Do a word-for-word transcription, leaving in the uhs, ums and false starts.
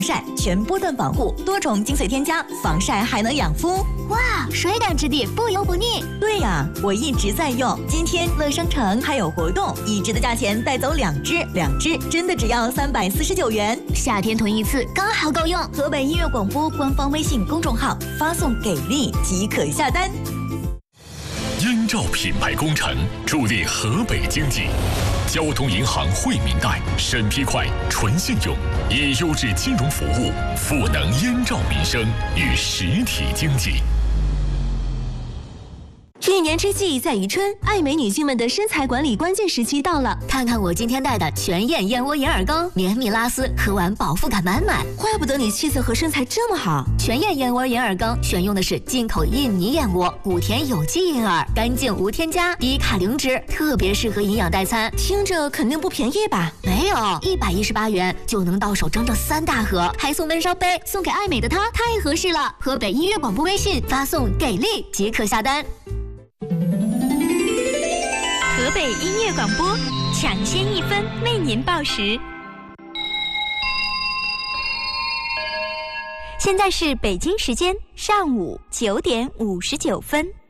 晒全波段防护，多重精髓添加，防晒还能养肤。 哇，水感质地，不油不腻。 对呀，我一直在用。今天乐商城还有活动，一支的价钱带走两支，两支真的只要三百四十九元。 夏天囤一次刚好够用。 河北音乐广播官方微信公众号发送给力即可下单。 燕赵品牌工程助力河北经济。交通银行惠民贷，审批快，纯信用，以优质金融服务赋能燕赵民生与实体经济。 一年之计在于春，爱美女性们的身材管理关键时期到了。 看看我今天带的全燕燕窝眼耳膏，绵密拉丝，喝完饱腹感满满。 怪不得你气色和身材这么好。 全燕燕窝眼耳膏选用的是进口印尼燕窝，谷田有机银耳，干净无添加，低卡零脂，特别适合营养代餐。 听着肯定不便宜吧？ 没有，一百一十八元就能到手整整三大盒，还送温烧杯，送给爱美的她太合适了。河北音乐广播微信发送给力即可下单。 河北音乐广播，抢先一分为您报时。现在是北京时间上午九点五十九分。